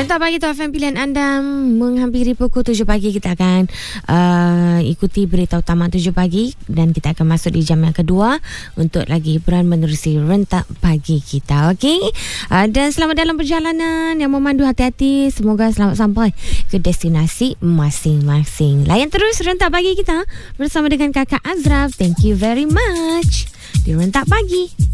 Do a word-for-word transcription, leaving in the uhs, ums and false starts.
Rentak pagi tu F M pilihan anda. Menghampiri pukul tujuh pagi, kita akan uh, ikuti berita utama tujuh pagi dan kita akan masuk di jam yang kedua untuk lagi hiburan menerusi rentak pagi kita. Okey, uh, dan selamat dalam perjalanan. Yang memandu, hati-hati, semoga selamat sampai ke destinasi masing-masing. Layan terus rentak pagi kita bersama dengan Kakak Azraf. Thank you very much di Rentak Pagi.